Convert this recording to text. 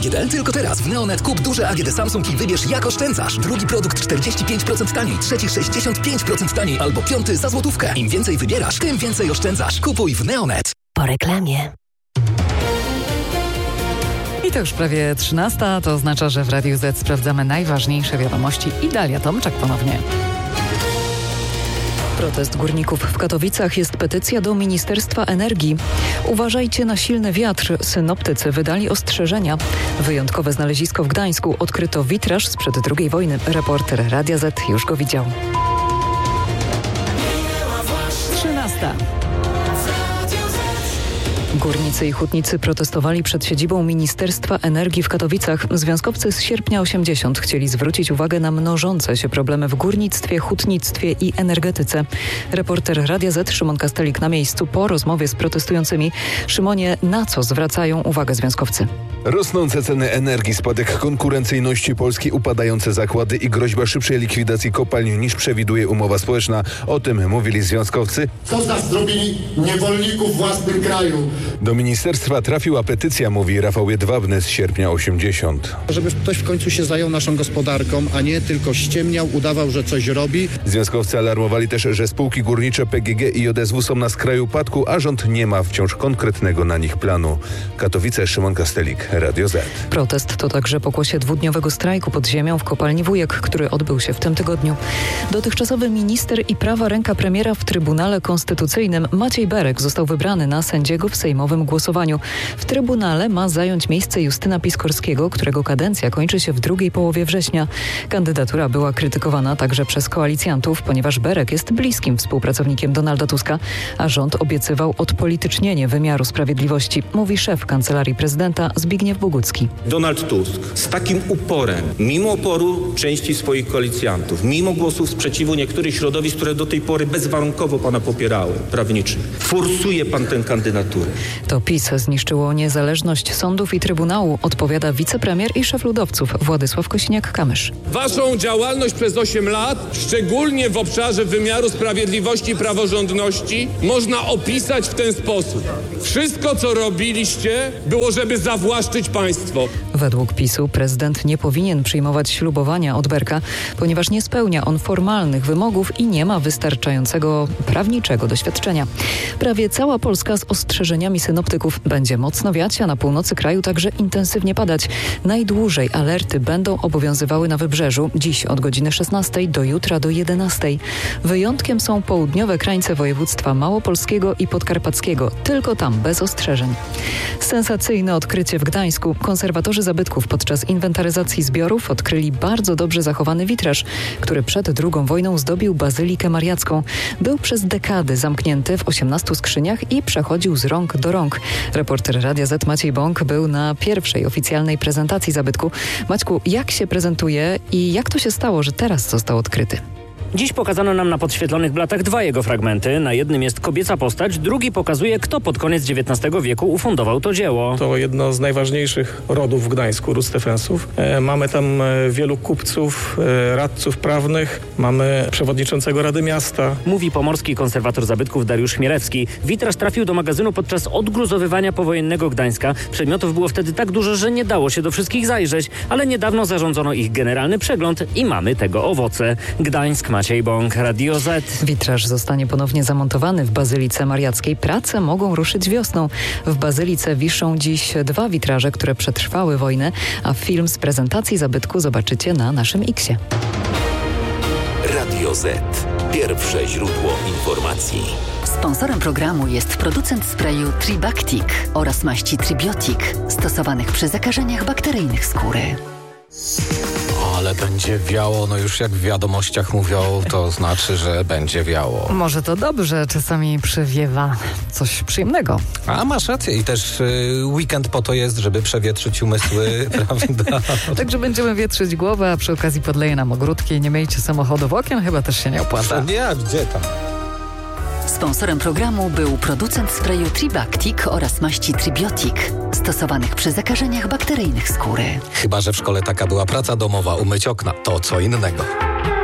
GDL tylko teraz. W Neonet kup duże AGD Samsung i wybierz, jak oszczędzasz. Drugi produkt 45% taniej, trzeci 65% taniej albo piąty za złotówkę. Im więcej wybierasz, tym więcej oszczędzasz. Kupuj w Neonet. Po reklamie. I to już prawie 13, to oznacza, że w Radiu Z sprawdzamy najważniejsze wiadomości. I Dalia Tomczak ponownie. Protest górników w Katowicach jest petycja do Ministerstwa Energii. Uważajcie na silny wiatr. Synoptycy wydali ostrzeżenia. Wyjątkowe znalezisko w Gdańsku. Odkryto witraż sprzed II wojny. Reporter Radia Z już go widział. 13. Górnicy i hutnicy protestowali przed siedzibą Ministerstwa Energii w Katowicach. Związkowcy z Sierpnia 80 chcieli zwrócić uwagę na mnożące się problemy w górnictwie, hutnictwie i energetyce. Reporter Radia Z Szymon Kastelik na miejscu po rozmowie z protestującymi. Szymonie, na co zwracają uwagę związkowcy? Rosnące ceny energii, spadek konkurencyjności Polski, upadające zakłady i groźba szybszej likwidacji kopalń niż przewiduje umowa społeczna. O tym mówili związkowcy. Co z nas zrobili niewolników w własnym kraju? Do ministerstwa trafiła petycja, mówi Rafał Jedwabny z Sierpnia 80. Żeby ktoś w końcu się zajął naszą gospodarką, a nie tylko ściemniał, udawał, że coś robi. Związkowcy alarmowali też, że spółki górnicze PGG i JSW są na skraju upadku, a rząd nie ma wciąż konkretnego na nich planu. Katowice, Szymon Kastelik, Radio Z. Protest to także pokłosie dwudniowego strajku pod ziemią w kopalni Wujek, który odbył się w tym tygodniu. Dotychczasowy minister i prawa ręka premiera w Trybunale Konstytucyjnym Maciej Berek został wybrany na sędziego w sejmowym głosowaniu. W Trybunale ma zająć miejsce Justyna Piskorskiego, którego kadencja kończy się w drugiej połowie września. Kandydatura była krytykowana także przez koalicjantów, ponieważ Berek jest bliskim współpracownikiem Donalda Tuska, a rząd obiecywał odpolitycznienie wymiaru sprawiedliwości, mówi szef Kancelarii Prezydenta Zbigniew Bogucki. Donald Tusk z takim uporem, mimo oporu części swoich koalicjantów, mimo głosów sprzeciwu niektórych środowisk, które do tej pory bezwarunkowo pana popierały, prawniczych, forsuje pan tę kandydaturę. To PiS zniszczyło niezależność sądów i Trybunału, odpowiada wicepremier i szef ludowców Władysław Kosiniak-Kamysz. Waszą działalność przez 8 lat, szczególnie w obszarze wymiaru sprawiedliwości i praworządności, można opisać w ten sposób. Wszystko, co robiliście, było, żeby zawłaszczyć państwo. Według PiS-u prezydent nie powinien przyjmować ślubowania od Berka, ponieważ nie spełnia on formalnych wymogów i nie ma wystarczającego prawniczego doświadczenia. Prawie cała Polska z ostrzeżeniami synoptyków. Będzie mocno wiać, a na północy kraju także intensywnie padać. Najdłużej alerty będą obowiązywały na Wybrzeżu. Dziś od godziny 16 do jutra do 11. Wyjątkiem są południowe krańce województwa małopolskiego i podkarpackiego. Tylko tam bez ostrzeżeń. Sensacyjne odkrycie w Gdańsku. Konserwatorzy zabytków podczas inwentaryzacji zbiorów odkryli bardzo dobrze zachowany witraż, który przed II wojną zdobił Bazylikę Mariacką. Był przez dekady zamknięty w 18 skrzyniach i przechodził z rąk do rąk. Reporter Radia Z Maciej Bąk był na pierwszej oficjalnej prezentacji zabytku. Maćku, jak się prezentuje i jak to się stało, że teraz został odkryty? Dziś pokazano nam na podświetlonych blatach 2 jego fragmenty. Na jednym jest kobieca postać, drugi pokazuje, kto pod koniec XIX wieku ufundował to dzieło. To jedno z najważniejszych rodów w Gdańsku, ród Stefensów. Mamy tam wielu kupców, radców prawnych, mamy przewodniczącego Rady Miasta. Mówi pomorski konserwator zabytków Dariusz Chmielewski. Witraż trafił do magazynu podczas odgruzowywania powojennego Gdańska. Przedmiotów było wtedy tak dużo, że nie dało się do wszystkich zajrzeć, ale niedawno zarządzono ich generalny przegląd i mamy tego owoce. Gdańsk, Maciej Bąk, Radio Z. Witraż zostanie ponownie zamontowany w Bazylice Mariackiej. Prace mogą ruszyć wiosną. W Bazylice wiszą dziś 2 witraże, które przetrwały wojnę, a film z prezentacji zabytku zobaczycie na naszym X-ie. Radio Z. Pierwsze źródło informacji. Sponsorem programu jest producent sprayu Tribactic oraz maści Tribiotic, stosowanych przy zakażeniach bakteryjnych skóry. Ale będzie wiało, no już jak w wiadomościach mówią, to znaczy, że będzie wiało. Może to dobrze, czasami przywiewa coś przyjemnego. A masz rację i też weekend po to jest, żeby przewietrzyć umysły, prawda? Także będziemy wietrzyć głowę, a przy okazji podleje nam ogródki. Nie myjcie samochodów okien, chyba też się nie opłaca. Nie, gdzie tam? Sponsorem programu był producent sprayu Tribactic oraz maści Tribiotic, stosowanych przy zakażeniach bakteryjnych skóry. Chyba że w szkole taka była praca domowa, umyć okna, to co innego.